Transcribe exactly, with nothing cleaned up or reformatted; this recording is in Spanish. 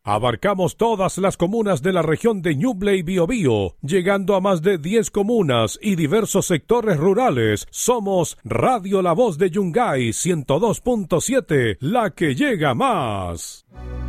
Abarcamos todas las comunas de la región de Ñuble y Biobío, llegando a más de diez comunas y diversos sectores rurales. Somos Radio La Voz de Yungay ciento dos punto siete, la que llega más.